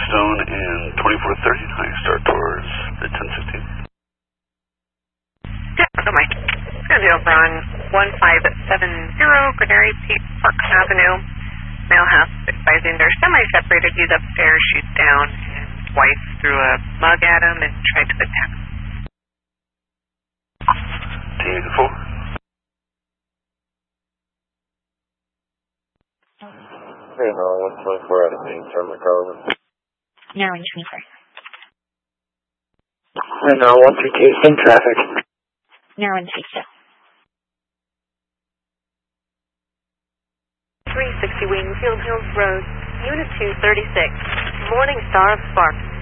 Stone and 2430. How you start towards the 1016? Yeah, no, Mike. Going to be over on 1570 Grenary Park Avenue. Male house advising they're semi-separated. He's upstairs, shoots down, and his wife threw a mug at him and tried to attack him. T84. Hey, no, 124 out of main, turn my car over. Narrowing 24. Hey, no, 132, in traffic. Narrowing 32. 360 Wingfield Hills Road, Unit 236, Morning Star of Sparks.